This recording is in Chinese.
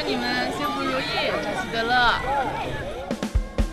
你们幸福如意，喜喜乐乐。